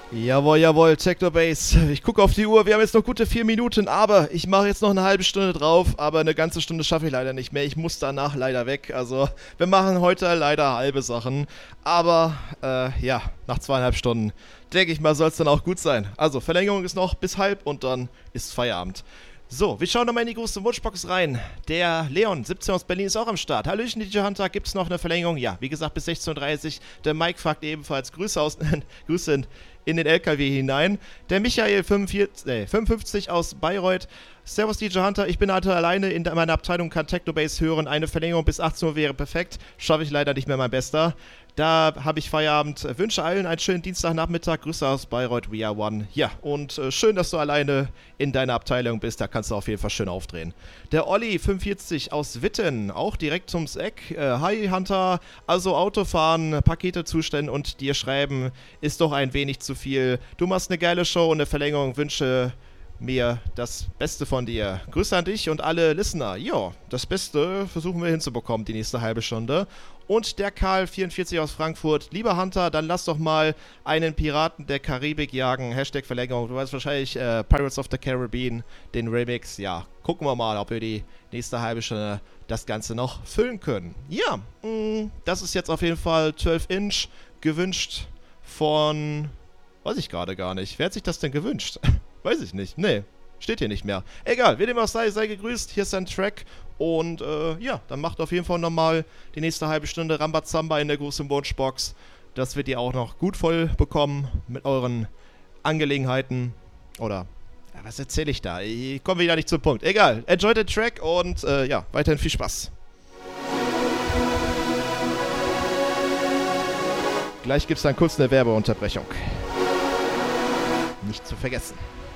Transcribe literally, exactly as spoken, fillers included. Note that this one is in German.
Jawohl, jawohl, Technobase. Ich gucke auf die Uhr, wir haben jetzt noch gute vier Minuten, aber ich mache jetzt noch eine halbe Stunde drauf, aber eine ganze Stunde schaffe ich leider nicht mehr. Ich muss danach leider weg. Also, wir machen heute leider halbe Sachen, aber äh, ja, nach zweieinhalb Stunden, denke ich mal, soll es dann auch gut sein. Also, Verlängerung ist noch bis halb und dann ist Feierabend. So, wir schauen nochmal in die große Wunschbox rein. Der Leon, siebzehn aus Berlin, ist auch am Start. Hallöchen, D J Hunter, gibt es noch eine Verlängerung? Ja, wie gesagt, bis sechzehn Uhr dreißig. Der Mike fragt ebenfalls Grüße, aus, Grüße in, in den L K W hinein. Der Michael, fünfundvierzig, äh, fünfundfünfzig aus Bayreuth. Servus, D J Hunter, ich bin heute alleine in meiner Abteilung, kann Technobase hören. Eine Verlängerung bis achtzehn Uhr wäre perfekt. Schaffe ich leider nicht mehr, mein Bester. Da habe ich Feierabend. Wünsche allen einen schönen Dienstagnachmittag. Grüße aus Bayreuth, We Are One. Ja, und äh, schön, dass du alleine in deiner Abteilung bist. Da kannst du auf jeden Fall schön aufdrehen. Der Olli, fünfundvierzig aus Witten, auch direkt ums Eck. Äh, Hi, Hunter. Also Autofahren, Pakete zustellen und dir schreiben ist doch ein wenig zu viel. Du machst eine geile Show und eine Verlängerung. Wünsche mir das Beste von dir. Grüße an dich und alle Listener. Ja, das Beste versuchen wir hinzubekommen, die nächste halbe Stunde. Und der Karl, vierundvierzig aus Frankfurt. Lieber Hunter, dann lass doch mal einen Piraten der Karibik jagen. Hashtag Verlängerung. Du weißt wahrscheinlich äh, Pirates of the Caribbean, den Remix. Ja, gucken wir mal, ob wir die nächste halbe Stunde das Ganze noch füllen können. Ja, mh, das ist jetzt auf jeden Fall zwölf Inch gewünscht von... Weiß ich gerade gar nicht. Wer hat sich das denn gewünscht? Weiß ich nicht. Nee, steht hier nicht mehr. Egal, wie dem auch sei, sei gegrüßt. Hier ist ein Track. Und äh, ja, dann macht auf jeden Fall nochmal die nächste halbe Stunde Rambazamba in der großen Wunschbox. Das wird ihr auch noch gut voll bekommen mit euren Angelegenheiten. Oder, ja, was erzähle ich da? Ich komme wieder nicht zum Punkt. Egal, enjoy den Track und äh, ja, weiterhin viel Spaß. Gleich gibt es dann kurz eine Werbeunterbrechung. Nicht zu vergessen.